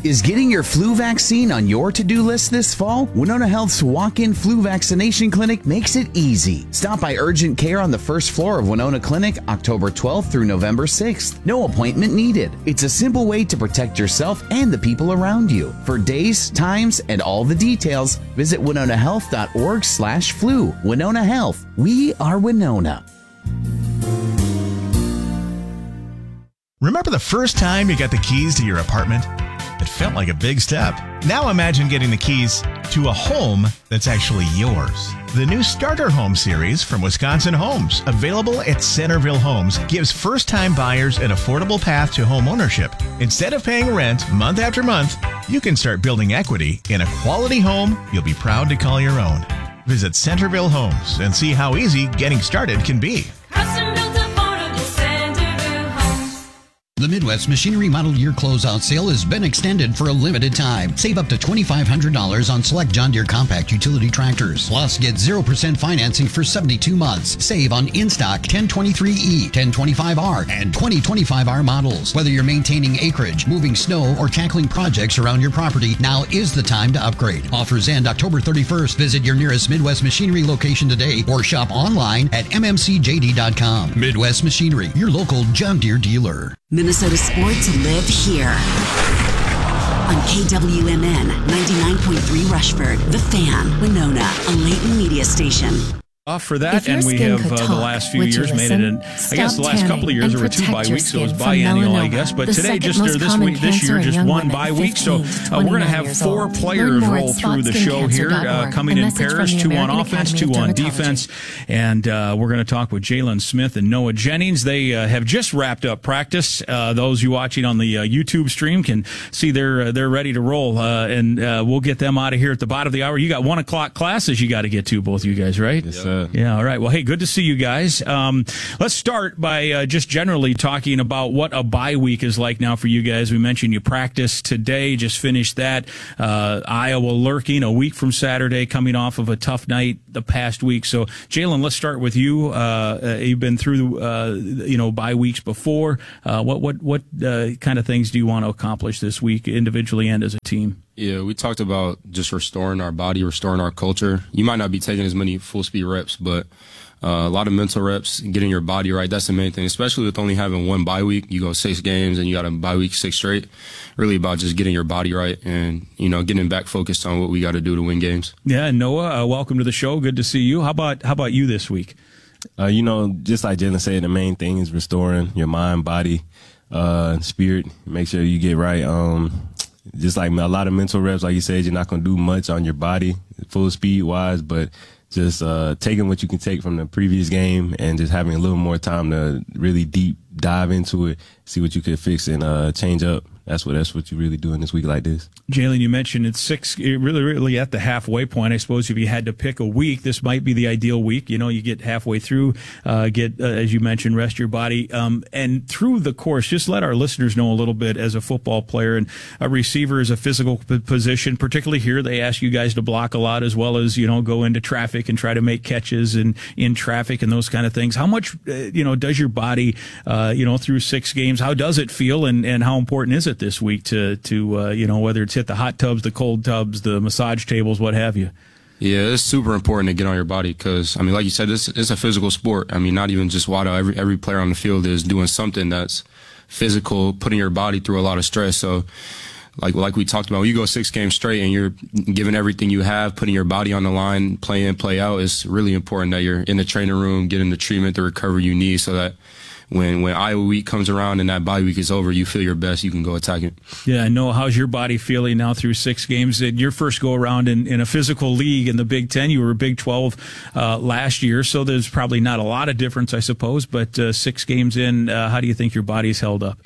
Is getting your flu vaccine on your to-do list this fall? Winona Health's walk-in flu vaccination clinic makes it easy. Stop by urgent care on the first floor of Winona Clinic, October 12th through November 6th. No appointment needed. It's a simple way to protect yourself and the people around you. For days, times, and all the details, visit winonahealth.org/flu. Winona Health. We are Winona. Remember the first time you got the keys to your apartment? It felt like a big step. Now imagine getting the keys to a home that's actually yours. The new Starter Home series from Wisconsin Homes, available at Centerville Homes, gives first-time buyers an affordable path to home ownership. Instead of paying rent month after month, you can start building equity in a quality home you'll be proud to call your own. Visit Centerville Homes and see how easy getting started can be. The Midwest Machinery Model Year Closeout Sale has been extended for a limited time. Save up to $2,500 on select John Deere compact utility tractors. Plus, get 0% financing for 72 months. Save on in-stock 1023E, 1025R, and 2025R models. Whether you're maintaining acreage, moving snow, or tackling projects around your property, now is the time to upgrade. Offers end October 31st. Visit your nearest Midwest Machinery location today or shop online at mmcjd.com. Midwest Machinery, your local John Deere dealer. Minnesota sports live here. On KWMN 99.3 Rushford, The Fan, Winona, a Layton media station. For that, and we have the last few years made it in. I guess the last couple of years there were 2 bye weeks, so it was biennial, I guess. But today, just this year, just 1 bye week. So we're going to have 4 players roll through the show here, coming in pairs, 2 on offense, 2 on defense, and we're going to talk with Jalen Smith and Noah Jennings. They have just wrapped up practice. Those you watching on the YouTube stream can see they're ready to roll, and we'll get them out of here at the bottom of the hour. You got 1 o'clock classes you got to get to, both of you guys, right? Yes, sir. Yeah, all right. Well, hey, good to see you guys. Let's start by just generally talking about what a bye week is like now for you guys. We mentioned you practiced today, just finished that. Iowa lurking a week from Saturday, coming off of a tough night the past week. So, Jalen, let's start with you. You've been through, bye weeks before. What kind of things do you want to accomplish this week, individually and as a team? Yeah, we talked about just restoring our body, restoring our culture. You might not be taking as many full speed reps, but a lot of mental reps, getting your body right. That's the main thing, especially with only having 1 bye week. You go 6 games and you got a bye week 6 straight. Really about just getting your body right and, getting back focused on what we got to do to win games. Yeah, Noah, welcome to the show. Good to see you. How about you this week? Just like Jalen said, the main thing is restoring your mind, body, spirit. Make sure you get right. Just like a lot of mental reps, like you said, you're not going to do much on your body, full speed wise, but just taking what you can take from the previous game and just having a little more time to really deep dive into it, see what you could fix and change up. That's what you really do in this week like this. Jalen, you mentioned it's 6, really at the halfway point. I suppose if you had to pick a week, this might be the ideal week. You get halfway through, as you mentioned, rest your body. And through the course, just let our listeners know a little bit as a football player and a receiver is a physical position, particularly here. They ask you guys to block a lot as well as, go into traffic and try to make catches and in traffic and those kind of things. How much, does your body, through 6 games, how does it feel and how important is it this week to whether it's hit the hot tubs, the cold tubs, the massage tables, what have you? Yeah, it's super important to get on your body because, like you said, it's a physical sport. Not even just Wado. Every player on the field is doing something that's physical, putting your body through a lot of stress. So, like we talked about, when you go 6 games straight and you're giving everything you have, putting your body on the line, play in, play out, it's really important that you're in the training room, getting the treatment, the recovery you need so that when Iowa week comes around and that bye week is over, you feel your best, you can go attack it. Yeah, Noah, how's your body feeling now through 6 games? Your first go around in a physical league in the Big Ten, you were Big 12 last year, so there's probably not a lot of difference, I suppose, but 6 games in, how do you think your body's held up?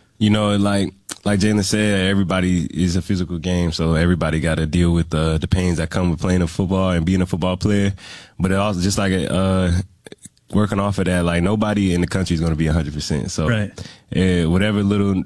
Like Jalen said, everybody is a physical game, so everybody got to deal with the pains that come with playing a football and being a football player. But it also just like working off of that, like nobody in the country is going to be 100%. So right. whatever little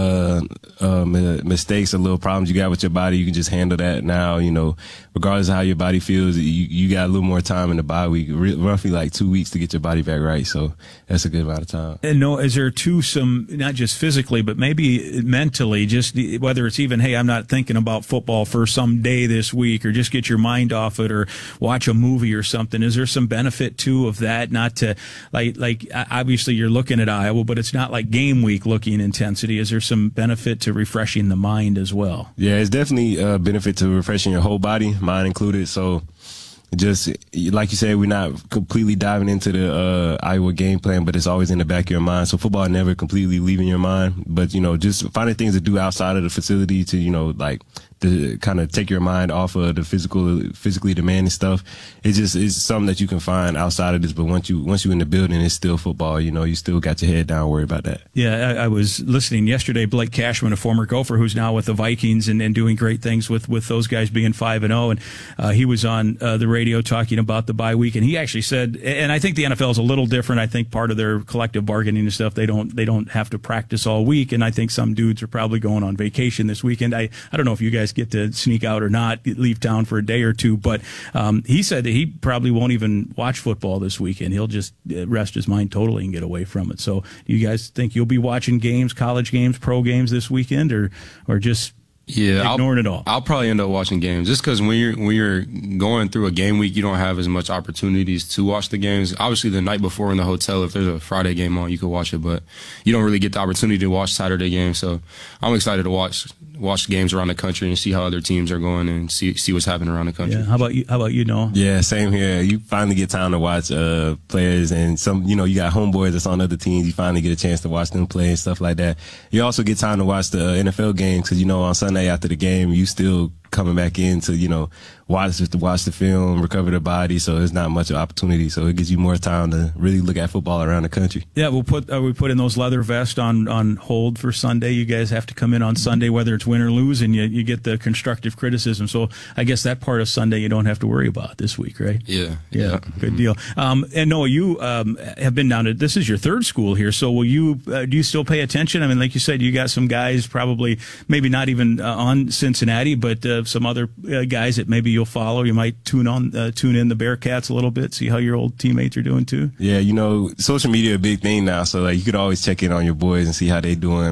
mistakes or little problems you got with your body, you can just handle that now. Regardless of how your body feels, you got a little more time in the bye week, roughly like 2 weeks to get your body back right. So that's a good amount of time. And is there some, not just physically, but maybe mentally, just whether it's even, hey, I'm not thinking about football for some day this week, or just get your mind off it, or watch a movie or something. Is there some benefit too of that? Not to like obviously you're looking at Iowa, but it's not like game week looking intensity. Is there some benefit to refreshing the mind as well? Yeah, it's definitely a benefit to refreshing your whole body, mind included. So just like you said, we're not completely diving into the Iowa game plan, but it's always in the back of your mind. So football never completely leaving your mind, but just finding things to do outside of the facility to to kind of take your mind off of the physically demanding stuff. It's something that you can find outside of this. But once you're in the building, it's still football. You still got your head down, worry about that. Yeah, I was listening yesterday. Blake Cashman, a former Gopher who's now with the Vikings and doing great things with those guys being 5-0, and he was on the radio talking about the bye week, and he actually said, and I think the NFL is a little different. I think part of their collective bargaining and stuff, they don't have to practice all week, and I think some dudes are probably going on vacation this weekend. I don't know if you guys get to sneak out or not, leave town for a day or two, but he said that he probably won't even watch football this weekend. He'll just rest his mind totally and get away from it. So do you guys think you'll be watching games, college games, pro games this weekend, or just ignoring it all? I'll probably end up watching games, just because when you're going through a game week, you don't have as much opportunities to watch the games. Obviously, the night before in the hotel, if there's a Friday game on, you could watch it, but you don't really get the opportunity to watch Saturday games. So I'm excited to watch games around the country and see how other teams are going and see what's happening around the country. Yeah. How about you, Noah? Yeah, same here. You finally get time to watch players, and some you got homeboys that's on other teams. You finally get a chance to watch them play and stuff like that. You also get time to watch the NFL games, because on Sunday after the game, you still coming back in to watch the film, recover the body. So there's not much opportunity. So it gives you more time to really look at football around the country. Yeah, we put in those leather vests on hold for Sunday. You guys have to come in on Sunday, whether it's win or lose, and you get the constructive criticism. So I guess that part of Sunday you don't have to worry about this week, right? Yeah. Good deal. And Noah, you have been down to, this is your third school here. So will you do you still pay attention? I mean, like you said, you got some guys probably maybe not even on Cincinnati, but some other guys that maybe you'll follow. You might tune in the Bearcats a little bit, see how your old teammates are doing too. Yeah, social media a big thing now, so you could always check in on your boys and see how they doing.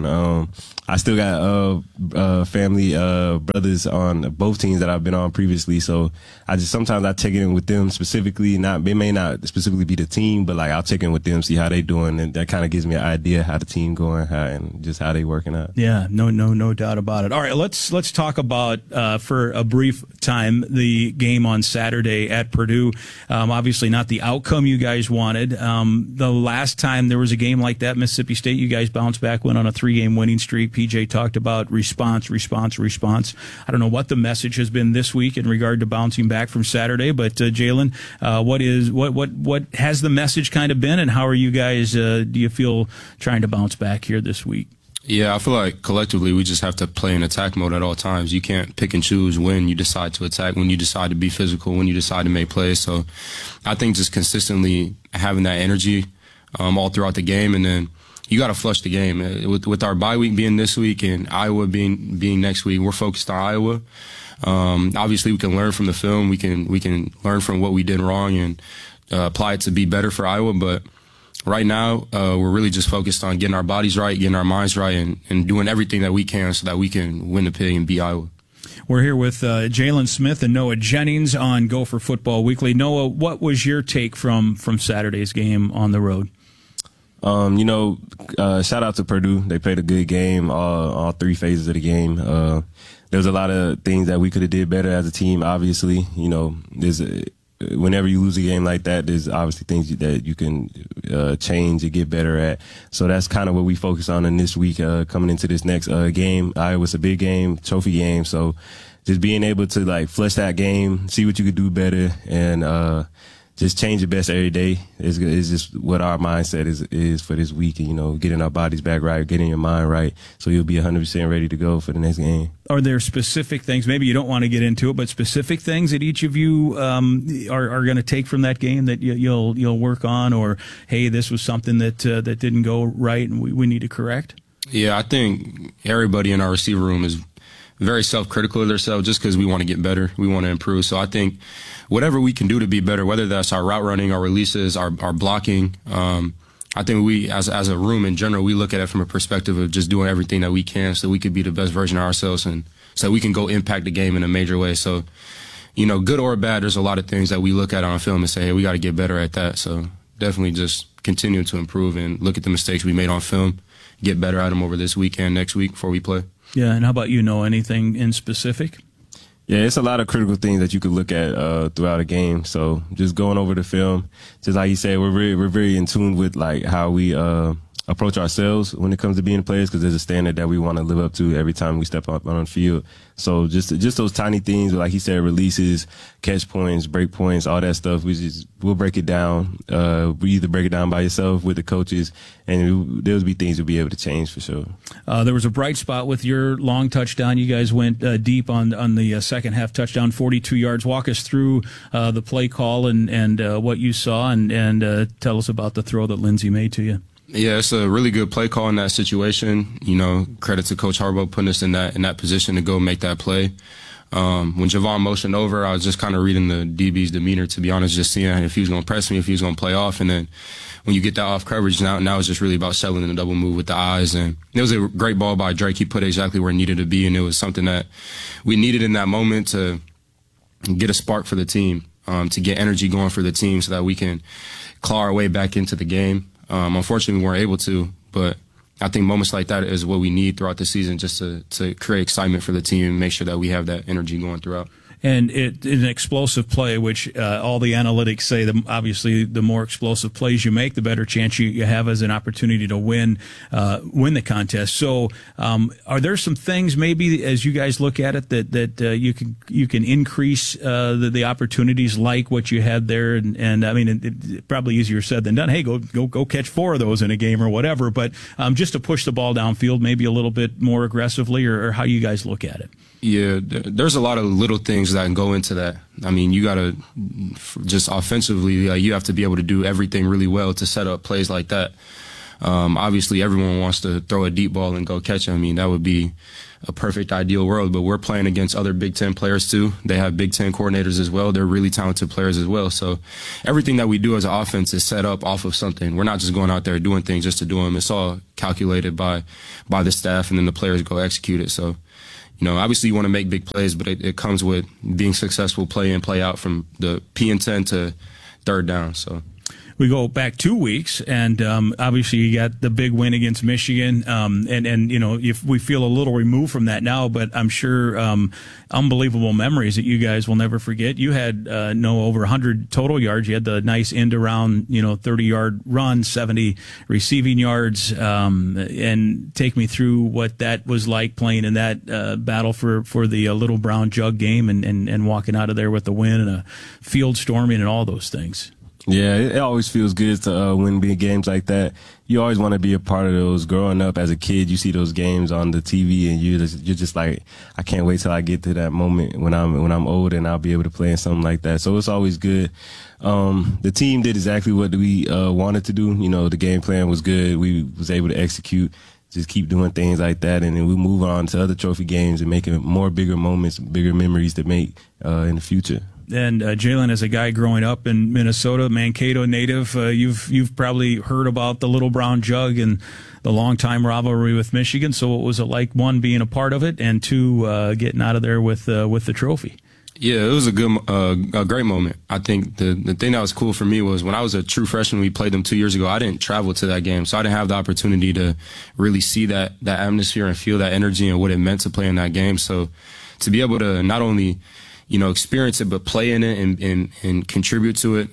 I still got family brothers on both teams that I've been on previously, so sometimes I check in with them specifically. It may not specifically be the team, but I'll check in with them, see how they doing, and that kind of gives me an idea how the team going, and just how they working out. Yeah, no doubt about it. All right, let's talk about for a brief time the game on Saturday at Purdue. Obviously not the outcome you guys wanted. The last time there was a game like that, Mississippi State, you guys bounced back, went on a 3-game winning streak. PJ talked about response. I don't know what the message has been this week in regard to bouncing back from Saturday, but Jalen, what has the message kind of been, and how are you guys? Do you feel trying to bounce back here this week? Yeah, I feel like collectively we just have to play in attack mode at all times. You can't pick and choose when you decide to attack, when you decide to be physical, when you decide to make plays. So I think just consistently having that energy all throughout the game, and then you got to flush the game. With our bye week being this week and Iowa being next week, we're focused on Iowa. Obviously, we can learn from the film. We can learn from what we did wrong and apply it to be better for Iowa. But right now, we're really just focused on getting our bodies right, getting our minds right, and doing everything that we can so that we can win the pig and beat Iowa. We're here with Jalen Smith and Noah Jennings on Gopher Football Weekly. Noah, what was your take from Saturday's game on the road? Shout out to Purdue. They played a good game, all three phases of the game. There was a lot of things that we could have did better as a team. Obviously, whenever you lose a game like that, there's obviously things that you can change and get better at. So that's kind of what we focus on in this week, coming into this next game. Iowa's a big game, trophy game. So just being able to flush that game, see what you could do better, and just change your best every day is just what our mindset is for this week. And, getting our bodies back right, getting your mind right, so you'll be 100% ready to go for the next game. Are there specific things, maybe you don't want to get into it, but specific things that each of you are going to take from that game that you'll work on, or, hey, this was something that didn't go right and we need to correct? Yeah, I think everybody in our receiver room is very self-critical of themselves just because we want to get better. We want to improve. So I think whatever we can do to be better, whether that's our route running, our releases, our blocking, I think we, as a room in general, we look at it from a perspective of just doing everything that we can so we could be the best version of ourselves and so we can go impact the game in a major way. So, good or bad, there's a lot of things that we look at on film and say, hey, we got to get better at that. So definitely just continue to improve and look at the mistakes we made on film, get better at them over this weekend, next week before we play. Yeah, and how about anything in specific? Yeah, it's a lot of critical things that you could look at throughout a game. So just going over the film, just like you said, we're very in tune with like how we approach ourselves when it comes to being players, because there's a standard that we want to live up to every time we step up on the field. So just those tiny things, like he said, releases, catch points, break points, all that stuff. We'll break it down. We either break it down by yourself with the coaches, and there'll be things we'll be able to change for sure. There was a bright spot with your long touchdown. You guys went deep on the second half touchdown, 42 yards. Walk us through the play call and what you saw, and tell us about the throw that Lindsey made to you. Yeah, it's a really good play call in that situation. Credit to Coach Harbaugh putting us in that position to go make that play. When Javon motioned over, I was just kind of reading the DB's demeanor, to be honest, just seeing if he was going to press me, if he was going to play off. And then when you get that off coverage, now it's just really about settling the double move with the eyes. And it was a great ball by Drake. He put it exactly where it needed to be, and it was something that we needed in that moment to get a spark for the team, to get energy going for the team so that we can claw our way back into the game. Unfortunately, we weren't able to, but I think moments like that is what we need throughout the season, just to create excitement for the team and make sure that we have that energy going throughout. And it's an explosive play, which all the analytics say, obviously, the more explosive plays you make, the better chance you have as an opportunity to win the contest. So, are there some things maybe as you guys look at it that you can increase the opportunities like what you had there? And I mean, it's probably easier said than done. Hey, go catch 4 of those in a game or whatever. But just to push the ball downfield, maybe a little bit more aggressively, or how you guys look at it. Yeah, there's a lot of little things that can go into that. I mean, you got to just offensively, you have to be able to do everything really well to set up plays like that. Obviously, everyone wants to throw a deep ball and go catch it. I mean, that would be a perfect ideal world, but we're playing against other Big Ten players too. They have Big Ten coordinators as well. They're really talented players as well. So everything that we do as an offense is set up off of something. We're not just going out there doing things just to do them. It's all calculated by the staff, and then the players go execute it. So, obviously you want to make big plays, but it comes with being successful play in, play out from the P and 10 to third down. So we go back 2 weeks, and obviously you got the big win against Michigan, and if we feel a little removed from that now, but I'm sure unbelievable memories that you guys will never forget. You had over 100 total yards. You had the nice end around 30-yard run, 70 receiving yards, and take me through what that was like playing in that battle for the Little Brown Jug game and walking out of there with the win and a field storming and all those things. Yeah, it always feels good to win big games like that. You always want to be a part of those. Growing up as a kid, you see those games on the TV, and you're just like, I can't wait till I get to that moment when I'm old and I'll be able to play in something like that. So it's always good. The team did exactly what we wanted to do. The game plan was good. We was able to execute. Just keep doing things like that, and then we move on to other trophy games and making more bigger moments, bigger memories to make in the future. And Jalen, as a guy growing up in Minnesota, Mankato native, you've probably heard about the Little Brown Jug and the long-time rivalry with Michigan. So what was it like, one, being a part of it, and two, getting out of there with the trophy? Yeah, it was a great moment. I think the thing that was cool for me was when I was a true freshman, we played them 2 years ago. I didn't travel to that game, so I didn't have the opportunity to really see that atmosphere and feel that energy and what it meant to play in that game. So to be able to not only experience it, but play in it and contribute to it.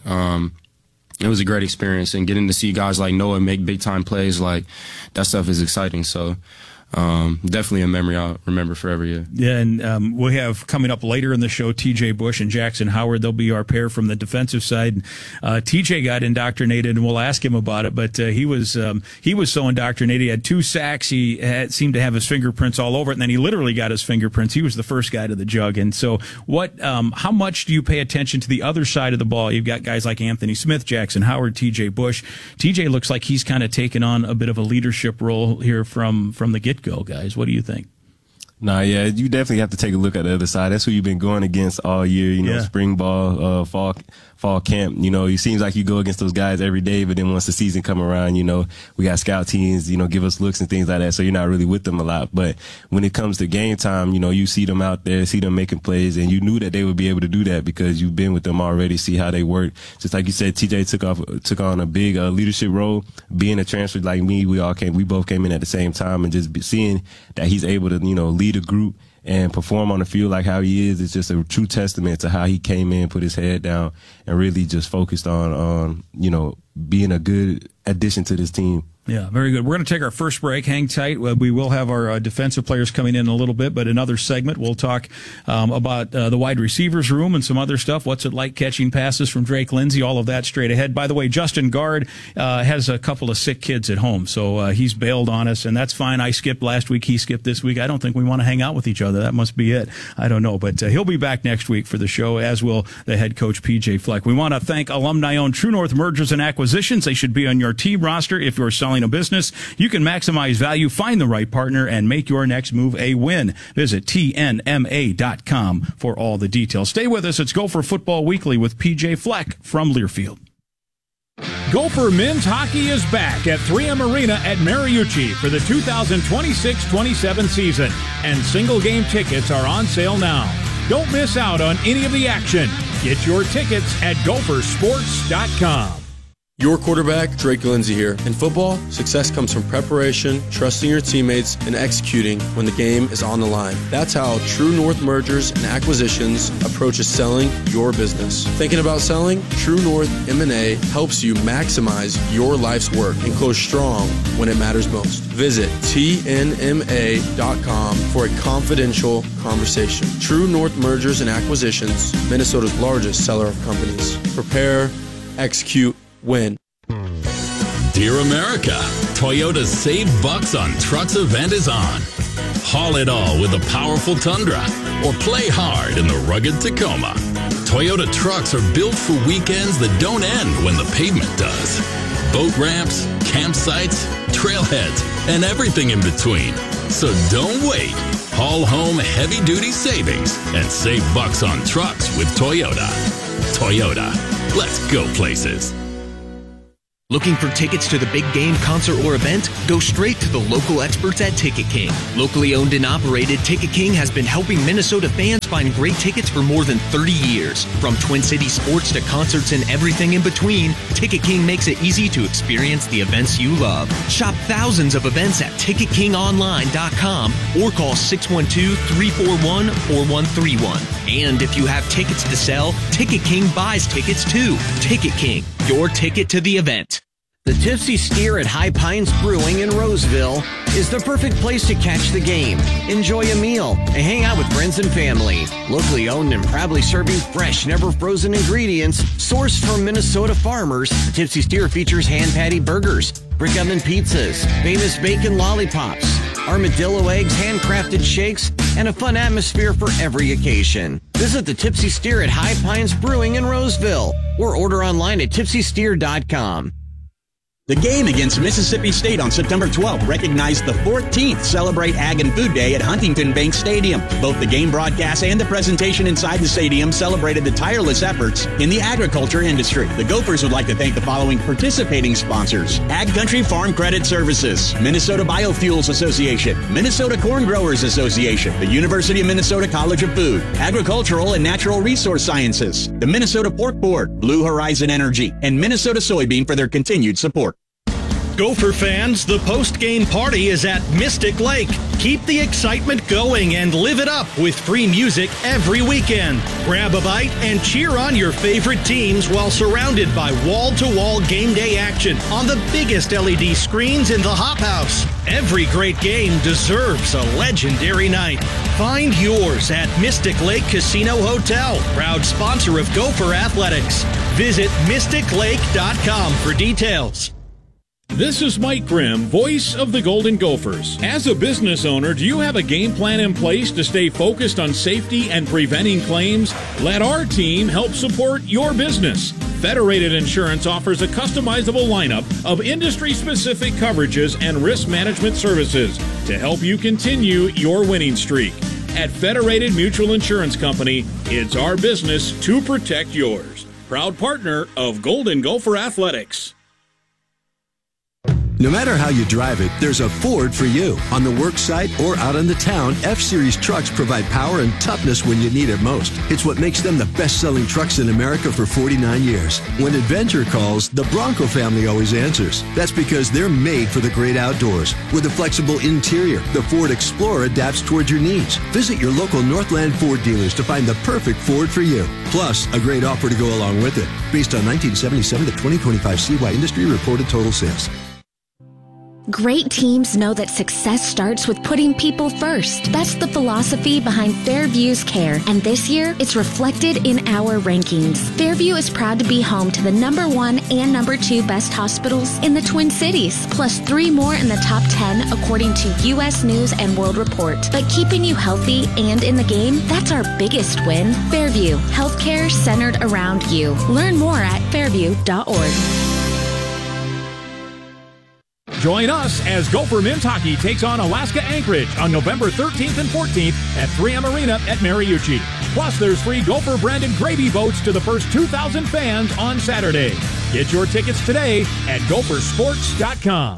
It was a great experience, and getting to see guys like Noah make big time plays, like that stuff is exciting. So, definitely a memory I'll remember forever. Yeah, and we have coming up later in the show TJ Bush and Jackson Howard. They'll be our pair from the defensive side. TJ got indoctrinated, and we'll ask him about it. But he was so indoctrinated. He had 2 sacks. He seemed to have his fingerprints all over it, and then he literally got his fingerprints. He was the first guy to the jug. And so, how much do you pay attention to the other side of the ball? You've got guys like Anthony Smith, Jackson Howard, TJ Bush. TJ looks like he's kind of taken on a bit of a leadership role here from the get-go, guys. What do you think? Nah, yeah, you definitely have to take a look at the other side. That's who you've been going against all year, spring ball, fall camp. It seems like you go against those guys every day, but then once the season come around, we got scout teams, give us looks and things like that, so you're not really with them a lot. But when it comes to game time, you see them out there, see them making plays, and you knew that they would be able to do that because you've been with them already, see how they work. Just like you said, TJ took on a big leadership role. Being a transfer like me, we both came in at the same time, and just seeing that he's able to, lead a group and perform on the field like how he is, it's just a true testament to how he came in, put his head down, and really just focused on being a good addition to this team. Yeah, very good. We're going to take our first break. Hang tight. We will have our defensive players coming in a little bit, but another segment we'll talk about the wide receivers room and some other stuff. What's it like catching passes from Drake Lindsay? All of that straight ahead. By the way, Justin Guard has a couple of sick kids at home, so he's bailed on us, and that's fine. I skipped last week. He skipped this week. I don't think we want to hang out with each other. That must be it. I don't know, but he'll be back next week for the show, as will the head coach, PJ Fleck. We want to thank alumni-owned True North Mergers and Acquisitions. They should be on your team roster if you're selling a business. You can maximize value, find the right partner, and make your next move a win. Visit TNMA.com for all the details. Stay with us. It's Gopher Football Weekly with PJ Fleck from Learfield. Gopher men's hockey is back at 3M Arena at Mariucci for the 2026-27 season, and single game tickets are on sale now. Don't miss out on any of the action. Get your tickets at gophersports.com. Your quarterback, Drake Lindsay here. In football, success comes from preparation, trusting your teammates, and executing when the game is on the line. That's how True North Mergers and Acquisitions approaches selling your business. Thinking about selling? True North M&A helps you maximize your life's work and close strong when it matters most. Visit TNMA.com for a confidential conversation. True North Mergers and Acquisitions, Minnesota's largest seller of companies. Prepare, execute, win. Dear America, Toyota's Save Bucks on Trucks event is on. Haul it all with a powerful Tundra or play hard in the rugged Tacoma. Toyota trucks are built for weekends that don't end when the pavement does. Boat ramps, campsites, trailheads, and everything in between. So don't wait. Haul home heavy-duty savings and save bucks on trucks with Toyota. Toyota, let's go places. Looking for tickets to the big game, concert, or event? Go straight to the local experts at Ticket King. Locally owned and operated, Ticket King has been helping Minnesota fans find great tickets for more than 30 years. From Twin City sports to concerts and everything in between, Ticket King makes it easy to experience the events you love. Shop thousands of events at TicketKingOnline.com or call 612-341-4131. And if you have tickets to sell, Ticket King buys tickets too. Ticket King, your ticket to the event. The Tipsy Steer at High Pines Brewing in Roseville is the perfect place to catch the game, enjoy a meal, and hang out with friends and family. Locally owned and proudly serving fresh, never frozen ingredients sourced from Minnesota farmers, the Tipsy Steer features hand-patty burgers, brick oven pizzas, famous bacon lollipops, armadillo eggs, handcrafted shakes, and a fun atmosphere for every occasion. Visit the Tipsy Steer at High Pines Brewing in Roseville or order online at tipsysteer.com. The game against Mississippi State on September 12th recognized the 14th Celebrate Ag and Food Day at Huntington Bank Stadium. Both the game broadcast and the presentation inside the stadium celebrated the tireless efforts in the agriculture industry. The Gophers would like to thank the following participating sponsors: Ag Country Farm Credit Services, Minnesota Biofuels Association, Minnesota Corn Growers Association, the University of Minnesota College of Food, Agricultural and Natural Resource Sciences, the Minnesota Pork Board, Blue Horizon Energy, and Minnesota Soybean for their continued support. Gopher fans, the post-game party is at Mystic Lake. Keep the excitement going and live it up with free music every weekend. Grab a bite and cheer on your favorite teams while surrounded by wall-to-wall game day action on the biggest LED screens in the Hop House. Every great game deserves a legendary night. Find yours at Mystic Lake Casino Hotel, proud sponsor of Gopher Athletics. Visit mysticlake.com for details. This is Mike Grimm, voice of the Golden Gophers. As a business owner, do you have a game plan in place to stay focused on safety and preventing claims? Let our team help support your business. Federated Insurance offers a customizable lineup of industry-specific coverages and risk management services to help you continue your winning streak. At Federated Mutual Insurance Company, it's our business to protect yours. Proud partner of Golden Gopher Athletics. No matter how you drive it, there's a Ford for you. On the work site or out in the town, F-Series trucks provide power and toughness when you need it most. It's what makes them the best-selling trucks in America for 49 years. When adventure calls, the Bronco family always answers. That's because they're made for the great outdoors. With a flexible interior, the Ford Explorer adapts towards your needs. Visit your local Northland Ford dealers to find the perfect Ford for you. Plus, a great offer to go along with it. Based on 1977 to 2025 CY Industry reported total sales. Great teams know that success starts with putting people first. That's the philosophy behind Fairview's care, and this year it's reflected in our rankings. Fairview is proud to be home to the #1 and #2 best hospitals in the Twin Cities, plus 3 more in the top 10 according to U.S. News and World Report. But keeping you healthy and in the game, that's our biggest win. Fairview, healthcare centered around you. Learn more at fairview.org. Join us as Gopher Men's Hockey takes on Alaska Anchorage on November 13th and 14th at 3M Arena at Mariucci. Plus, there's free Gopher-branded gravy boats to the first 2,000 fans on Saturday. Get your tickets today at gophersports.com.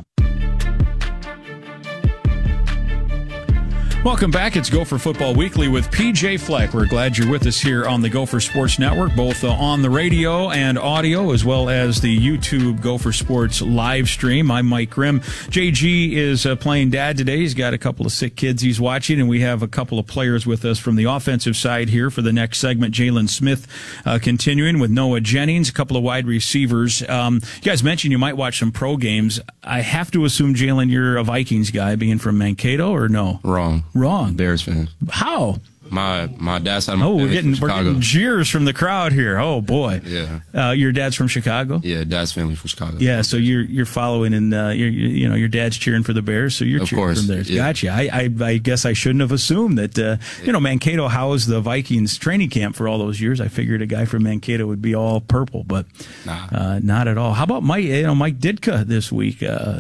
Welcome back. It's Gopher Football Weekly with PJ Fleck. We're glad you're with us here on the Gopher Sports Network, both on the radio and audio, as well as the YouTube Gopher Sports live stream. I'm Mike Grimm. JG is playing dad today. He's got a couple of sick kids he's watching, and we have a couple of players with us from the offensive side here for the next segment. Jalen Smith continuing with Noah Jennings, a couple of wide receivers. You guys mentioned you might watch some pro games. I have to assume, Jalen, you're a Vikings guy, being from Mankato, or no? Wrong. Bears fan. How? My dad's side of my we're family getting jeers from the crowd here. Oh boy. Yeah. Your dad's from Chicago? Yeah, dad's family from Chicago. Yeah, so you're following, and your dad's cheering for the Bears, so you're of cheering course. for the Bears. Yeah. Gotcha. I guess I shouldn't have assumed that. Mankato housed the Vikings training camp for all those years. I figured a guy from Mankato would be all purple, but not at all. How about Mike Ditka this week?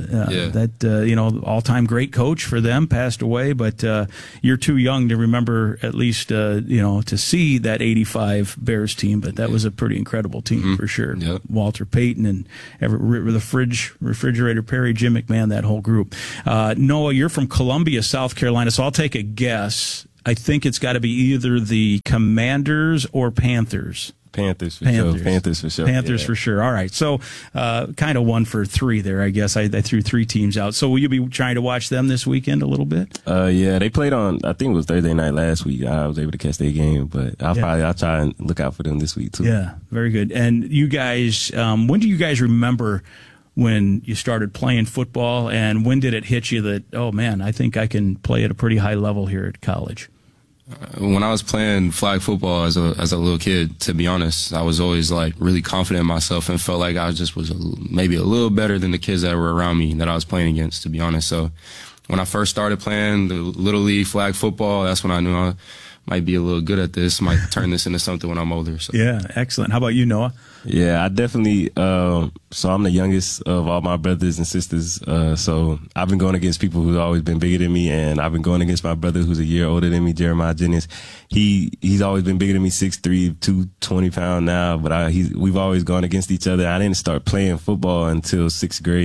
That all-time great coach for them, passed away, but you're too young to remember at least to see that 85 Bears team, but that was a pretty incredible team for sure. Yep. Walter Payton and the Refrigerator Perry, Jim McMahon, that whole group. Noah, you're from Columbia, South Carolina, so I'll take a guess. I think it's got to be either the Commanders or Panthers. Panthers for sure. All right. So kind of 1 for 3 there, I guess. I threw 3 teams out. So will you be trying to watch them this weekend a little bit? Yeah, they played on, I think it was Thursday night last week. I was able to catch their game, but I'll try and look out for them this week too. Yeah, very good. And you guys, when do you guys remember when you started playing football, and when did it hit you that, oh man, I think I can play at a pretty high level here at college? When I was playing flag football as a little kid, to be honest, I was always really confident in myself and felt like I just was maybe a little better than the kids that were around me that I was playing against, to be honest. So when I first started playing the Little League flag football, that's when I knew I might be a little good at this, might turn this into something when I'm older. So. Yeah, excellent. How about you, Noah? Yeah, I definitely, so I'm the youngest of all my brothers and sisters. So I've been going against people who've always been bigger than me, and I've been going against my brother who's a year older than me, Jeremiah Jennings. He's always been bigger than me, 6'3", 220 pounds now, but we've always gone against each other. I didn't start playing football until 6th grade.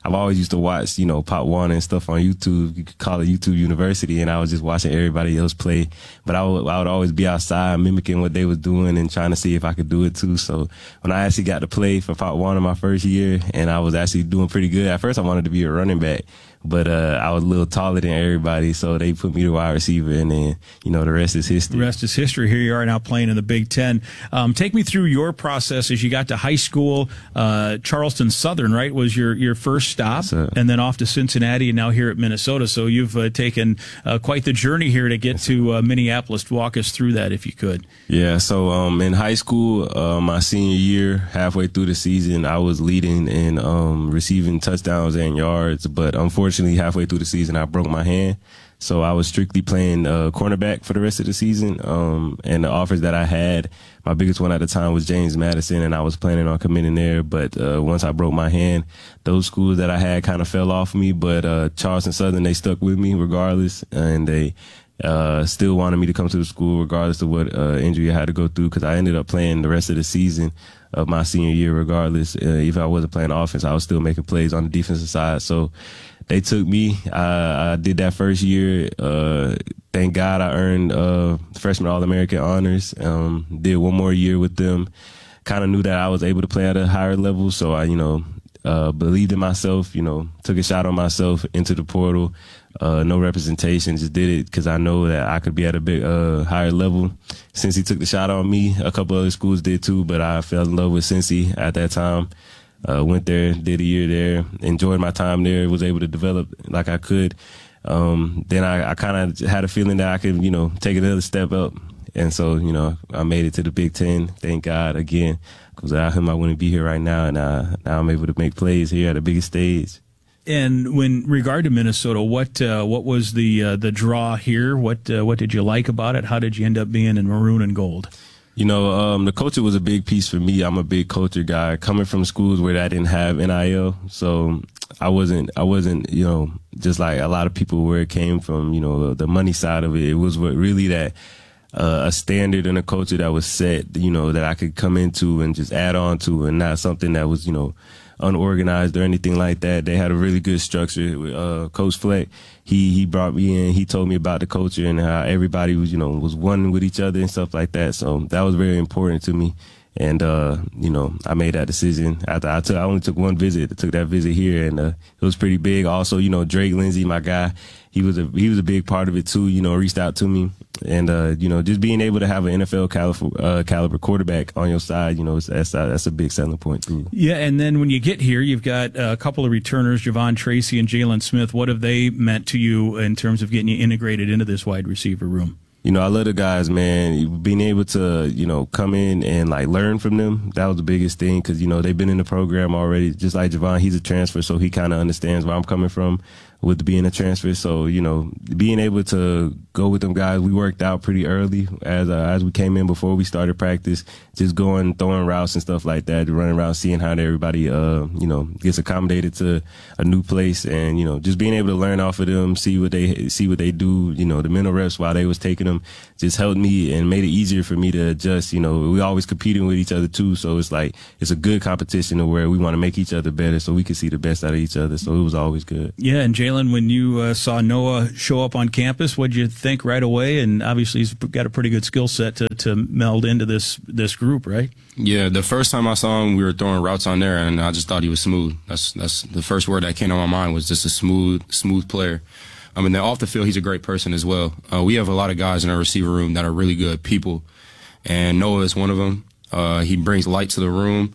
I've always used to watch, Pop Warner and stuff on YouTube. You could call it YouTube University, and I was just watching everybody else play. But I would always be outside mimicking what they was doing and trying to see if I could do it too. So when I actually got to play for Pop Warner my first year, and I was actually doing pretty good. At first, I wanted to be a running back, but I was a little taller than everybody, so they put me to wide receiver, and then, the rest is history. The rest is history. Here you are now playing in the Big Ten. Take me through your process as you got to high school. Charleston Southern, right, was your first stop, and then off to Cincinnati, and now here at Minnesota. So you've taken quite the journey here to get to Minneapolis. Walk us through that, if you could. Yeah, so in high school, my senior year, halfway through the season, I was leading in receiving touchdowns and yards, but unfortunately, halfway through the season, I broke my hand. So I was strictly playing cornerback for the rest of the season. And the offers that I had, my biggest one at the time was James Madison, and I was planning on committing there. But once I broke my hand, those schools that I had kind of fell off me. But Charleston Southern, they stuck with me regardless, and they still wanted me to come to the school regardless of what injury I had to go through, because I ended up playing the rest of the season of my senior year regardless. If I wasn't playing offense, I was still making plays on the defensive side. So they took me. I did that first year. Thank God I earned freshman All-American honors. Did one more year with them. Kind of knew that I was able to play at a higher level, so I, believed in myself, took a shot on myself into the portal. No representation, just did it because I know that I could be at a big higher level. Since he took the shot on me, a couple other schools did too, but I fell in love with Cincy at that time. Went there, did a year there, enjoyed my time there, was able to develop like I could. Then I kind of had a feeling that I could, take another step up. And so, I made it to the Big Ten. Thank God again, because without him, I wouldn't be here right now. And now I'm able to make plays here at the biggest stage. And when regard to Minnesota, what was the draw here? What did you like about it? How did you end up being in maroon and gold? The culture was a big piece for me. I'm a big culture guy, coming from schools where I didn't have NIL. So I wasn't, just like a lot of people where it came from, the money side of it. It was what really that, a standard and a culture that was set, that I could come into and just add on to, and not something that was, unorganized or anything like that. They had a really good structure with Coach Fleck. He brought me in. He told me about the culture and how everybody was, was one with each other and stuff like that. So that was very important to me. And, I made that decision after I only took one visit. I took that visit here, and it was pretty big. Also, Drake Lindsey, my guy, he was a big part of it too, reached out to me. And, just being able to have an NFL caliber quarterback on your side, that's a big selling point too. Yeah. And then when you get here, you've got a couple of returners, Javon Tracy and Jalen Smith. What have they meant to you in terms of getting you integrated into this wide receiver room? I love the guys, man. Being able to, come in and learn from them, that was the biggest thing, because, they've been in the program already. Just like Javon, he's a transfer, so he kind of understands where I'm coming from with being a transfer. So, being able to go with them guys, we worked out pretty early as we came in before we started practice, just going, throwing routes and stuff like that, running around, seeing how everybody, gets accommodated to a new place, and, just being able to learn off of them, see what they do, the mental reps while they was taking them, just helped me and made it easier for me to adjust. We always competing with each other too. So it's it's a good competition where we want to make each other better so we can see the best out of each other. So it was always good. Yeah. And Jalen, when you saw Noah show up on campus, what'd you think right away? And obviously he's got a pretty good skill set to meld into this group, right? Yeah. The first time I saw him, we were throwing routes on there, and I just thought he was smooth. That's the first word that came to my mind, was just a smooth player. Then off the field, he's a great person as well. We have a lot of guys in our receiver room that are really good people, and Noah is one of them. He brings light to the room.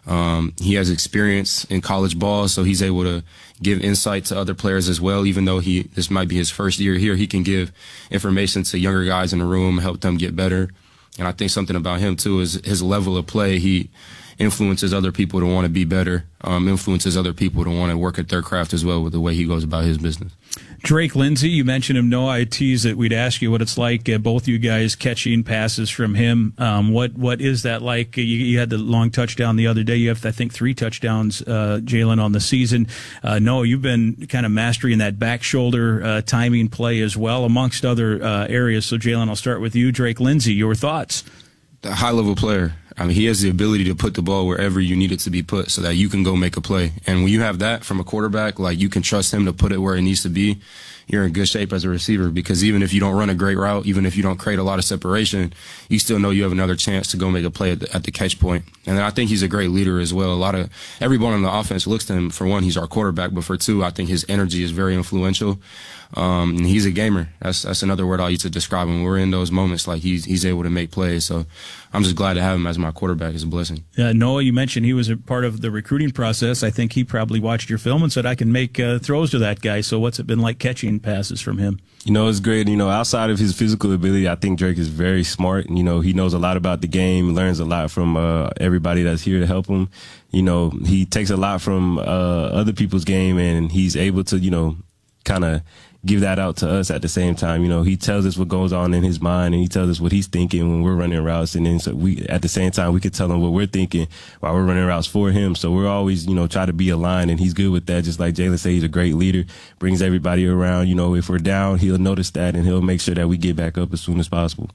He has experience in college ball, so he's able to give insight to other players as well. Even though this might be his first year here, he can give information to younger guys in the room, help them get better. And I think something about him too is his level of play. He influences other people to want to be better, influences other people to want to work at their craft as well with the way he goes about his business. Drake Lindsey, you mentioned him. Noah, I teased that we'd ask you what it's like, both you guys catching passes from him. What is that like? You had the long touchdown the other day. You have, I think, 3 touchdowns, Jalen, on the season. Noah, you've been kind of mastering that back shoulder timing play as well, amongst other areas. So, Jalen, I'll start with you. Drake Lindsey, your thoughts? A high-level player. I mean, he has the ability to put the ball wherever you need it to be put so that you can go make a play. And when you have that from a quarterback, like, you can trust him to put it where it needs to be, you're in good shape as a receiver, because even if you don't run a great route, even if you don't create a lot of separation, you still know you have another chance to go make a play at the catch point. And then I think he's a great leader as well. Everyone on the offense looks to him. For one, he's our quarterback, but for two, I think his energy is very influential. And he's a gamer. That's another word I'll use to describe him. We're in those moments, like, he's able to make plays. So I'm just glad to have him as my quarterback. It's a blessing. Noah, you mentioned he was a part of the recruiting process. I think he probably watched your film and said, I can make throws to that guy. So what's it been like catching passes from him? It's great. Outside of his physical ability, I think Drake is very smart. He knows a lot about the game, learns a lot from everybody that's here to help him. He takes a lot from other people's game, and he's able to, kind of give that out to us at the same time. He tells us what goes on in his mind, and he tells us what he's thinking when we're running routes. And then so at the same time, we could tell him what we're thinking while we're running routes for him. So we're always, try to be aligned, and he's good with that. Just like Jalen said, he's a great leader, brings everybody around. If we're down, he'll notice that, and he'll make sure that we get back up as soon as possible.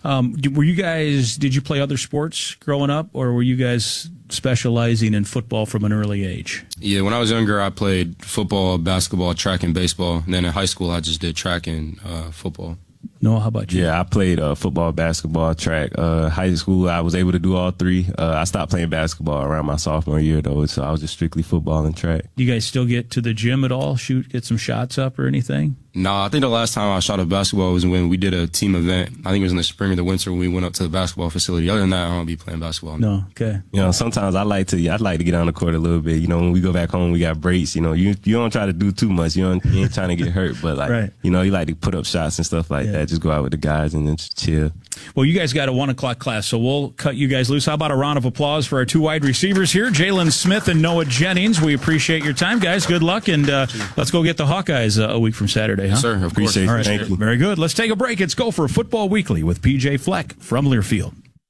Did you play other sports growing up, or were you guys specializing in football from an early age? Yeah, when I was younger, I played football, basketball, track, and baseball. And then in high school, I just did track and football. Noah, how about you? Yeah, I played football, basketball, track. High school, I was able to do all three. I stopped playing basketball around my sophomore year, though, so I was just strictly football and track. Do you guys still get to the gym at all? Get some shots up or anything? No, I think the last time I shot a basketball was when we did a team event. I think it was in the spring or the winter when we went up to the basketball facility. Other than that, I don't be playing basketball. No, okay. Sometimes I'd like to get on the court a little bit. When we go back home, we got breaks. You don't try to do too much. You ain't trying to get hurt, but right. You like to put up shots and stuff like that. Just go out with the guys and then just chill. Well, you guys got a 1:00 class, so we'll cut you guys loose. How about a round of applause for our two wide receivers here, Jalen Smith and Noah Jennings. We appreciate your time, guys. Good luck, and let's go get the Hawkeyes a week from Saturday, huh? Yes, sir, of course. All right. Thank you. Very good. Let's take a break. It's Gopher Football Weekly with PJ Fleck from Learfield.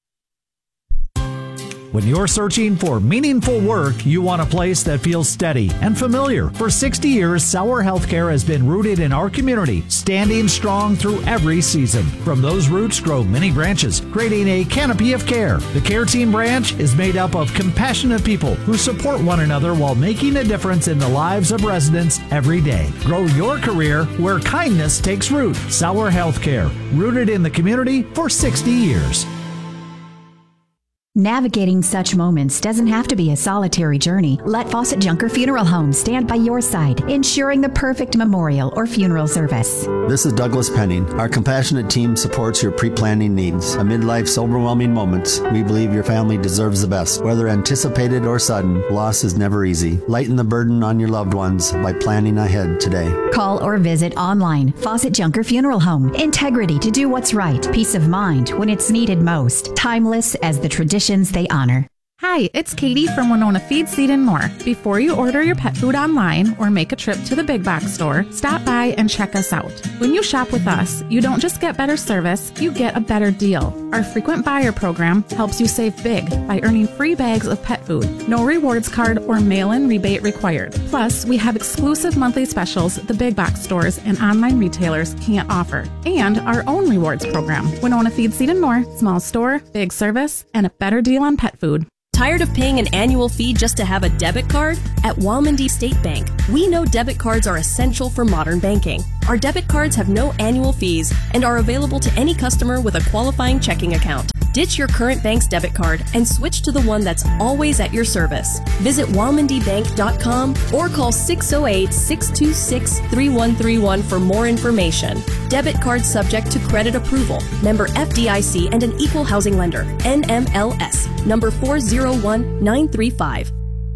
When you're searching for meaningful work, you want a place that feels steady and familiar. For 60 years, Sauer Healthcare has been rooted in our community, standing strong through every season. From those roots grow many branches, creating a canopy of care. The Care Team branch is made up of compassionate people who support one another while making a difference in the lives of residents every day. Grow your career where kindness takes root. Sauer Healthcare, rooted in the community for 60 years. Navigating such moments doesn't have to be a solitary journey. Let Fawcett Junker Funeral Home stand by your side, ensuring the perfect memorial or funeral service. This is Douglas Penning. Our compassionate team supports your pre-planning needs. Amid life's overwhelming moments, we believe your family deserves the best. Whether anticipated or sudden, loss is never easy. Lighten the burden on your loved ones by planning ahead today. Call or visit online. Fawcett Junker Funeral Home. Integrity to do what's right. Peace of mind when it's needed most. Timeless as the tradition they honor. Hi, it's Katie from Winona Feed, Seed, and More. Before you order your pet food online or make a trip to the big box store, stop by and check us out. When you shop with us, you don't just get better service, you get a better deal. Our frequent buyer program helps you save big by earning free bags of pet food. No rewards card or mail-in rebate required. Plus, we have exclusive monthly specials the big box stores and online retailers can't offer. And our own rewards program. Winona Feed, Seed, and More. Small store, big service, and a better deal on pet food. Tired of paying an annual fee just to have a debit card? At Walmondie State Bank, we know debit cards are essential for modern banking. Our debit cards have no annual fees and are available to any customer with a qualifying checking account. Ditch your current bank's debit card and switch to the one that's always at your service. Visit WalmondiBank.com or call 608-626-3131 for more information. Debit card subject to credit approval. Member FDIC and an equal housing lender. NMLS. Number 401935.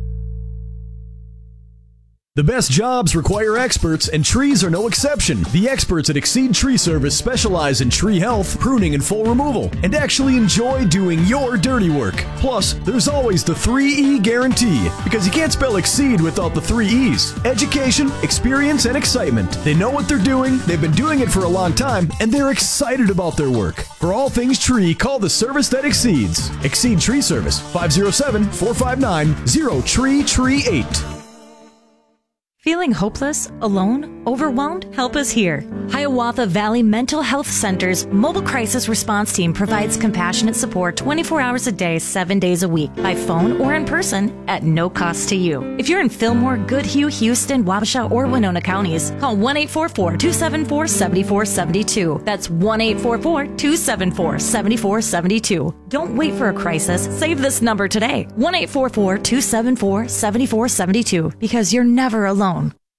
The best jobs require experts, and trees are no exception. The experts at Exceed Tree Service specialize in tree health, pruning, and full removal, and actually enjoy doing your dirty work. Plus, there's always the 3E guarantee, because you can't spell Exceed without the 3 E's. Education, experience, and excitement. They know what they're doing, they've been doing it for a long time, and they're excited about their work. For all things tree, call the service that exceeds. Exceed Tree Service, 507-459-0338. Feeling hopeless, alone, overwhelmed? Help us here. Hiawatha Valley Mental Health Center's mobile crisis response team provides compassionate support 24 hours a day, 7 days a week, by phone or in person at no cost to you. If you're in Fillmore, Goodhue, Houston, Wabasha, or Winona counties, call 1-844-274-7472. That's 1-844-274-7472. Don't wait for a crisis. Save this number today. 1-844-274-7472, because you're never alone.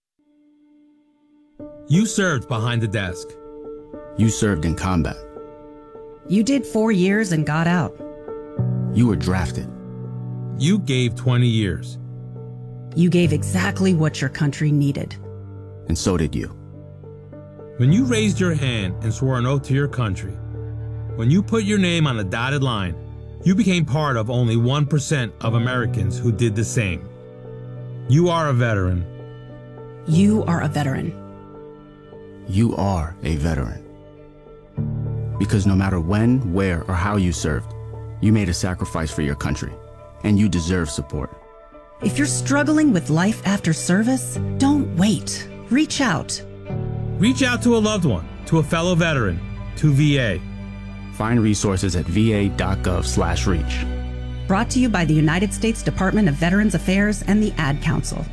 You served behind the desk. You served in combat. You did 4 years and got out. You were drafted. You gave 20 years. You gave exactly what your country needed. And so did you. When you raised your hand and swore an oath to your country, when you put your name on a dotted line, you became part of only 1% of Americans who did the same. You are a veteran. You are a veteran. You are a veteran. Because no matter when, where, or how you served, you made a sacrifice for your country, and you deserve support. If you're struggling with life after service, don't wait. Reach out. Reach out to a loved one, to a fellow veteran, to VA. Find resources at va.gov/reach. Brought to you by the United States Department of Veterans Affairs and the Ad Council.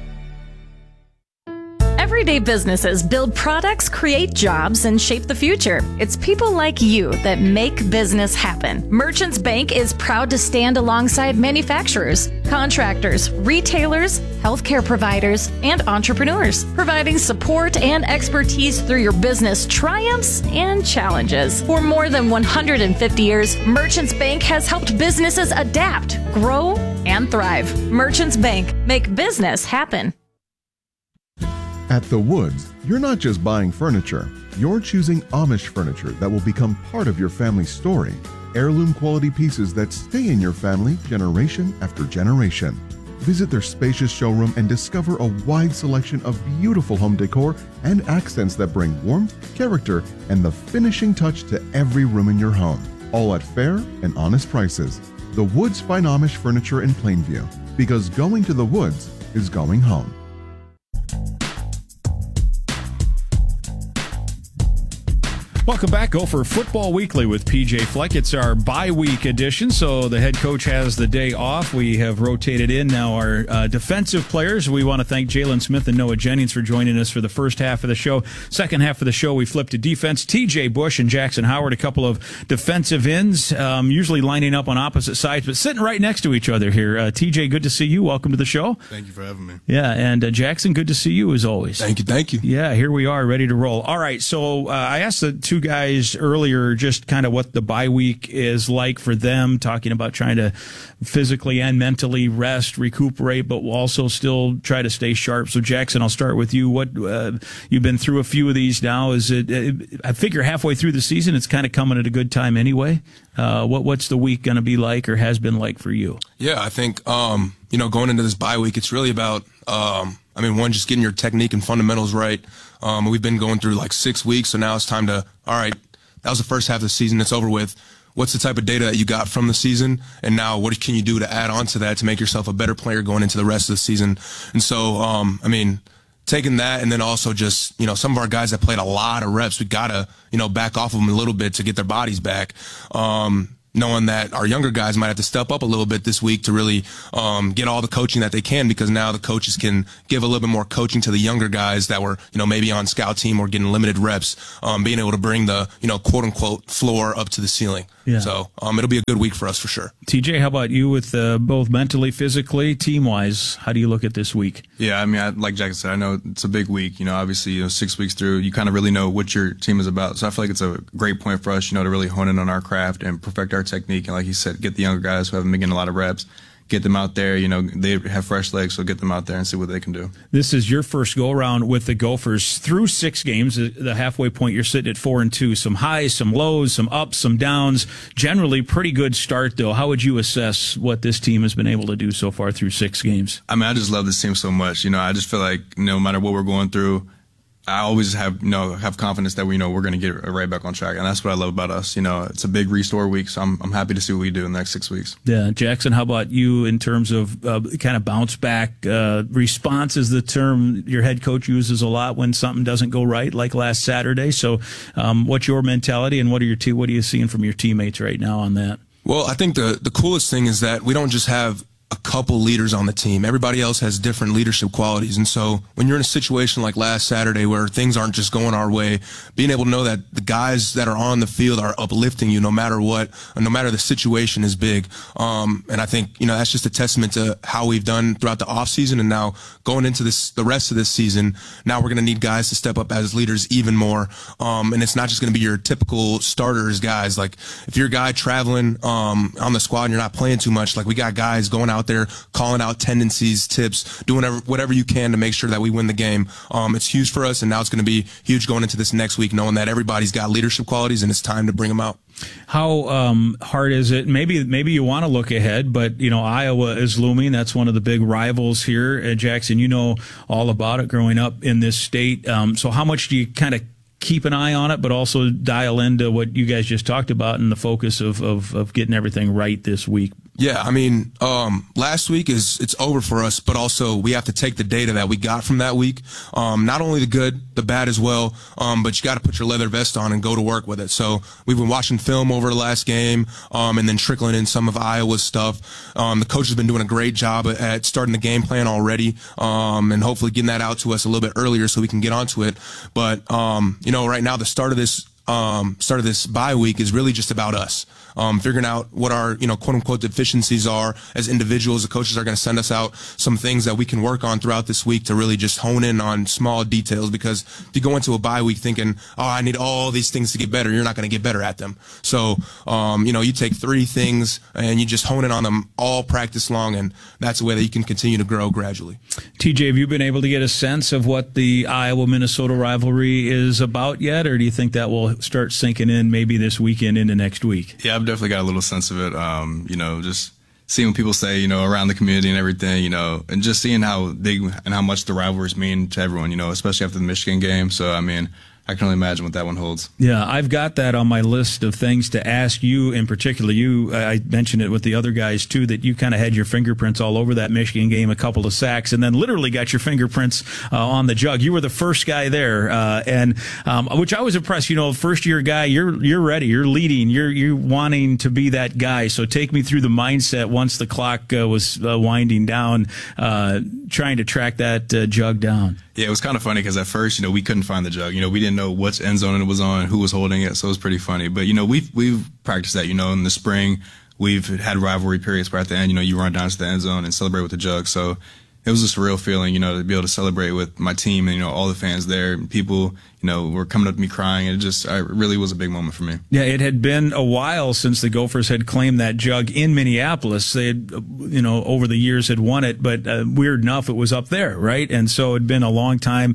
Everyday businesses build products, create jobs, and shape the future. It's people like you that make business happen. Merchants Bank is proud to stand alongside manufacturers, contractors, retailers, healthcare providers, and entrepreneurs, providing support and expertise through your business triumphs and challenges. For more than 150 years, Merchants Bank has helped businesses adapt, grow, and thrive. Merchants Bank, make business happen. At The Woods, you're not just buying furniture, you're choosing Amish furniture that will become part of your family's story. Heirloom quality pieces that stay in your family generation after generation. Visit their spacious showroom and discover a wide selection of beautiful home decor and accents that bring warmth, character, and the finishing touch to every room in your home. All at fair and honest prices. The Woods find Amish furniture in Plainview, because going to The Woods is going home. Welcome back. Gopher Football Weekly with PJ Fleck. It's our bye-week edition, so the head coach has the day off. We have rotated in now our defensive players. We want to thank Jalen Smith and Noah Jennings for joining us for the first half of the show. Second half of the show, we flipped to defense. TJ Bush and Jackson Howard, a couple of defensive ends, usually lining up on opposite sides, but sitting right next to each other here. TJ, good to see you. Welcome to the show. Thank you for having me. Yeah, and Jackson, good to see you as always. Thank you. Yeah, here we are, ready to roll. All right, so I asked the two guys earlier just kind of what the bye week is like for them, talking about trying to physically and mentally rest, recuperate, but we'll also still try to stay sharp. So Jackson, I'll start with you. What you've been through a few of these now. Is it? I figure halfway through the season, it's kind of coming at a good time anyway. What's the week going to be like, or has been like for you? Yeah, I think going into this bye week, it's really about one, just getting your technique and fundamentals right. We've been going through like 6 weeks, so now it's time to, all right, that was the first half of the season. It's over with. What's the type of data that you got from the season? And now what can you do to add on to that to make yourself a better player going into the rest of the season? And so, taking that, and then also just, some of our guys that played a lot of reps, we got to, back off of them a little bit to get their bodies back. Knowing that our younger guys might have to step up a little bit this week to really get all the coaching that they can, because now the coaches can give a little bit more coaching to the younger guys that were, maybe on scout team or getting limited reps, being able to bring the, quote unquote floor up to the ceiling. Yeah. So it'll be a good week for us for sure. TJ, how about you with both mentally, physically, team-wise? How do you look at this week? Yeah, like Jackson said, I know it's a big week. Obviously, 6 weeks through, you kind of really know what your team is about. So I feel like it's a great point for us, to really hone in on our craft and perfect our technique. And like you said, get the younger guys who haven't been getting a lot of reps, get them out there. They have fresh legs, so get them out there and see what they can do. This is your first go-around with the Gophers through 6 games. The halfway point, you're sitting at 4-2. Some highs, some lows, some ups, some downs. Generally, pretty good start, though. How would you assess what this team has been able to do so far through 6 games? I just love this team so much. I just feel like no matter what we're going through, I always have confidence that we're going to get right back on track, and that's what I love about us. It's a big restore week, so I'm happy to see what we do in the next 6 weeks. Yeah, Jackson, how about you in terms of kind of bounce back response? Is the term your head coach uses a lot when something doesn't go right, like last Saturday. So, what's your mentality, and what are you seeing from your teammates right now on that? Well, I think the coolest thing is that we don't just have a couple leaders on the team. Everybody else has different leadership qualities. And so when you're in a situation like last Saturday where things aren't just going our way, being able to know that the guys that are on the field are uplifting you no matter what, or no matter the situation is big. And I think, that's just a testament to how we've done throughout the offseason, and now going into the rest of this season, now we're going to need guys to step up as leaders even more. And it's not just going to be your typical starters guys. Like if you're a guy traveling on the squad and you're not playing too much, like we got guys going out there calling out tendencies, tips, doing whatever you can to make sure that we win the game. It's huge for us, and now it's going to be huge going into this next week, knowing that everybody's got leadership qualities and it's time to bring them out. How hard is it? Maybe you want to look ahead, but Iowa is looming. That's one of the big rivals here. Jackson, you know all about it growing up in this state. So how much do you kind of keep an eye on it, but also dial into what you guys just talked about and the focus of getting everything right this week? Yeah, I mean, last week it's over for us, but also we have to take the data that we got from that week, not only the good, the bad as well, but you got to put your leather vest on and go to work with it. So we've been watching film over the last game, and then trickling in some of Iowa's stuff. The coach has been doing a great job at starting the game plan already, and hopefully getting that out to us a little bit earlier so we can get onto it. But right now the start of this bye week is really just about us. Figuring out what our, quote unquote deficiencies are as individuals. The coaches are going to send us out some things that we can work on throughout this week to really just hone in on small details, because if you go into a bye week thinking, I need all these things to get better, you're not going to get better at them. So, you take 3 things and you just hone in on them all practice long, and that's the way that you can continue to grow gradually. TJ, have you been able to get a sense of what the Iowa-Minnesota rivalry is about yet, or do you think that will start sinking in maybe this weekend into next week? Yeah, I've definitely got a little sense of it. Just seeing what people say, around the community and everything, and just seeing how big and how much the rivalries mean to everyone, especially after the Michigan game. So, I can only imagine what that one holds. Yeah, I've got that on my list of things to ask you in particular. I mentioned it with the other guys too, that you kind of had your fingerprints all over that Michigan game, a couple of sacks, and then literally got your fingerprints on the jug. You were the first guy there, and which I was impressed. First year guy, you're ready, you're leading, you're wanting to be that guy. So take me through the mindset once the clock was winding down, trying to track that jug down. Yeah, it was kind of funny because at first, we couldn't find the jug. We didn't know which end zone it was on, who was holding it, so it was pretty funny. But, we've practiced that, in the spring. We've had rivalry periods where at the end, you run down to the end zone and celebrate with the jug. So it was just a real feeling, to be able to celebrate with my team and, all the fans there. And people, were coming up to me crying. It really was a big moment for me. Yeah, it had been a while since the Gophers had claimed that jug in Minneapolis. They had, over the years had won it, but weird enough, it was up there, right? And so it had been a long time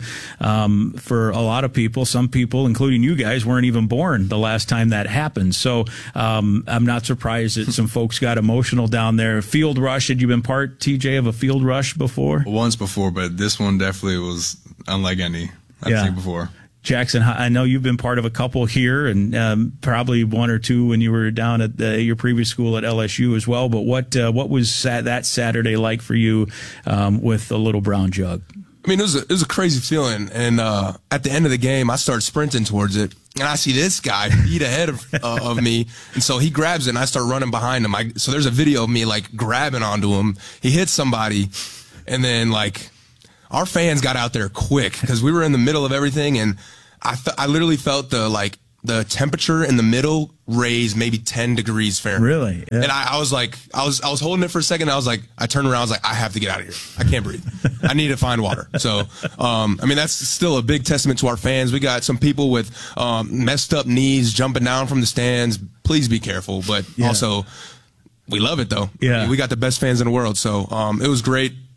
for a lot of people. Some people, including you guys, weren't even born the last time that happened. So I'm not surprised that some folks got emotional down there. Field rush, had you been part, TJ, of a field rush before? Once before, but this one definitely was unlike any I've seen before. Jackson, I know you've been part of a couple here, and probably 1 or 2 when you were down at your previous school at LSU as well. But what was that Saturday like for you with the little brown jug? It was a crazy feeling, and at the end of the game, I started sprinting towards it, and I see this guy feet ahead of me, and so he grabs it, and I start running behind him. So there's a video of me grabbing onto him. He hits somebody, and then our fans got out there quick because we were in the middle of everything, and I literally felt the temperature in the middle raise maybe 10 degrees Fahrenheit. Really? Yeah. And I was holding it for a second. I turned around. I was like, I have to get out of here. I can't breathe. I need to find water. So, that's still a big testament to our fans. We got some people with messed up knees jumping down from the stands. Please be careful. But also, we love it though. Yeah. We got the best fans in the world. So, it was great.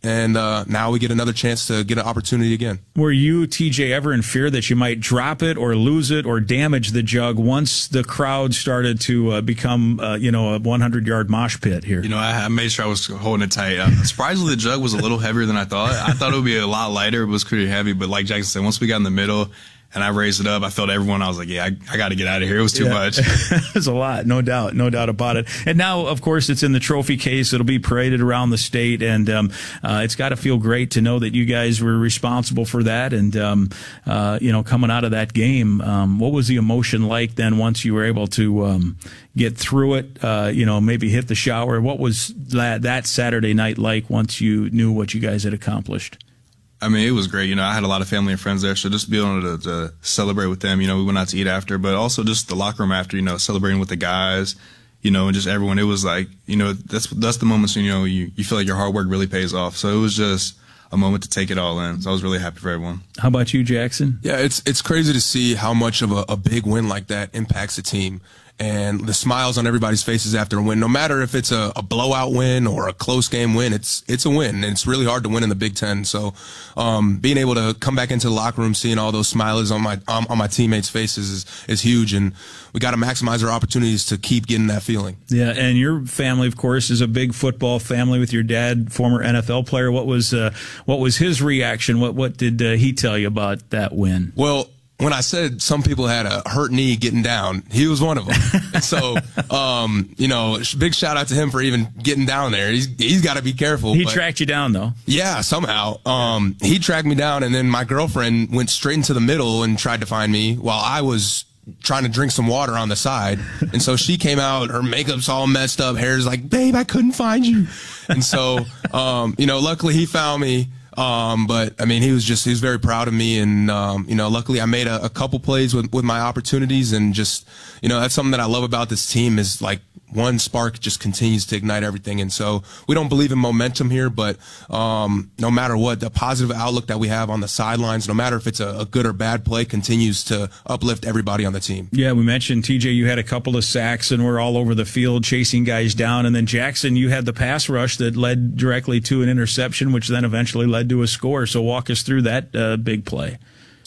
and now we get another chance to get an opportunity again. Were you, TJ, ever in fear that you might drop it or lose it or damage the jug once the crowd started to become, a 100-yard mosh pit here? I made sure I was holding it tight. Surprisingly, the jug was a little heavier than I thought. I thought it would be a lot lighter. It was pretty heavy, but like Jackson said, once we got in the middle and I raised it up, I felt everyone. I was like, I got to get out of here. It was too much. It was a lot, no doubt about it. And now, of course, it's in the trophy case. It'll be paraded around the state, and it's got to feel great to know that you guys were responsible for that. And coming out of that game, what was the emotion like then once you were able to get through it? Maybe hit the shower. What was that Saturday night like once you knew what you guys had accomplished? I mean, it was great. I had a lot of family and friends there, so just being able to celebrate with them. We went out to eat after, but also just the locker room after, celebrating with the guys, and just everyone. It was like, that's the moments when, you feel like your hard work really pays off. So it was just a moment to take it all in. So I was really happy for everyone. How about you, Jackson? Yeah, it's crazy to see how much of a big win like that impacts a team. And the smiles on everybody's faces after a win, no matter if it's a blowout win or a close game win, it's a win. And it's really hard to win in the Big Ten. So being able to come back into the locker room, seeing all those smiles on my teammates' faces is huge. And we got to maximize our opportunities to keep getting that feeling. Yeah, and your family, of course, is a big football family with your dad, former NFL player. What was his reaction? What did he tell you about that win? Well, when I said some people had a hurt knee getting down, he was one of them. And so, big shout out to him for even getting down there. He's got to be careful. He tracked you down, though. Yeah, somehow. He tracked me down, and then my girlfriend went straight into the middle and tried to find me while I was trying to drink some water on the side. And so she came out, her makeup's all messed up, hair's like, babe, I couldn't find you. And so, luckily he found me. But I mean, he was very proud of me, and luckily I made a couple plays with my opportunities, and just that's something that I love about this team is like one spark just continues to ignite everything. And so we don't believe in momentum here, but no matter what, the positive outlook that we have on the sidelines, no matter if it's a good or bad play, continues to uplift everybody on the team. Yeah, we mentioned, TJ, you had a couple of sacks and were all over the field chasing guys down, and then Jackson, you had the pass rush that led directly to an interception, which then eventually led to a score. So walk us through that big play.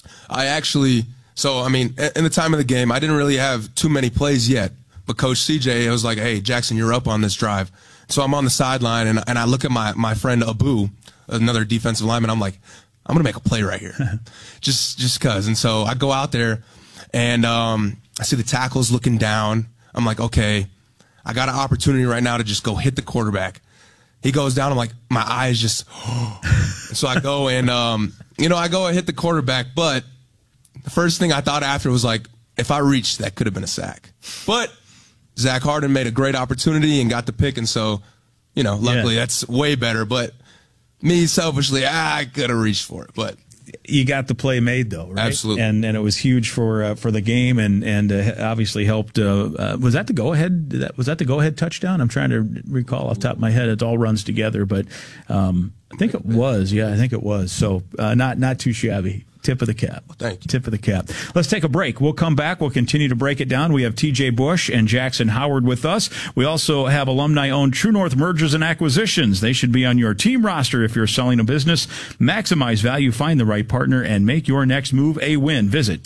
In the time of the game, I didn't really have too many plays yet, but Coach CJ was like, hey, Jackson, you're up on this drive. So I'm on the sideline, and I look at my friend Abu, another defensive lineman. I'm like, I'm going to make a play right here, just because. And so I go out there, and I see the tackles looking down. I'm like, okay, I got an opportunity right now to just go hit the quarterback. He goes down. I'm like, my eyes just. So I go and I go and hit the quarterback. But the first thing I thought after was like, if I reached, that could have been a sack. But Zach Harden made a great opportunity and got the pick, and so luckily that's way better. But me selfishly, I could have reached for it, but. You got the play made, though, right? Absolutely. And it was huge for the game, and obviously helped. Was that the go ahead? Was that the go ahead touchdown? I'm trying to recall off the top of my head. It all runs together, but I think it was. Yeah, I think it was. So not too shabby. Tip of the cap. Thank you. Tip of the cap. Let's take a break. We'll come back. We'll continue to break it down. We have TJ Bush and Jackson Howard with us. We also have alumni-owned True North Mergers and Acquisitions. They should be on your team roster if you're selling a business. Maximize value, find the right partner, and make your next move a win. Visit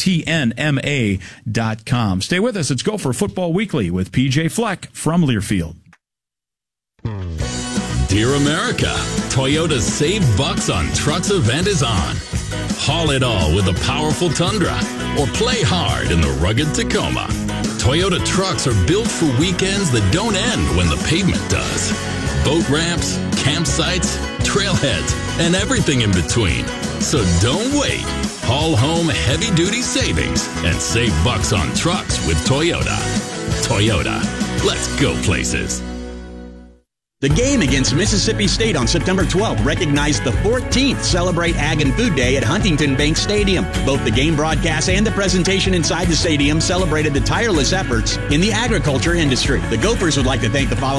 TNMA.com. Stay with us. It's Gopher Football Weekly with PJ Fleck from Learfield. Dear America, Toyota's Save Bucks on Trucks event is on. Haul it all with a powerful Tundra, or play hard in the rugged Tacoma. Toyota trucks are built for weekends that don't end when the pavement does. Boat ramps, campsites, trailheads, and everything in between. So don't wait. Haul home heavy-duty savings and save bucks on trucks with Toyota. Toyota, let's go places. The game against Mississippi State on September 12th recognized the 14th Celebrate Ag and Food Day at Huntington Bank Stadium. Both the game broadcast and the presentation inside the stadium celebrated the tireless efforts in the agriculture industry. The Gophers would like to thank the following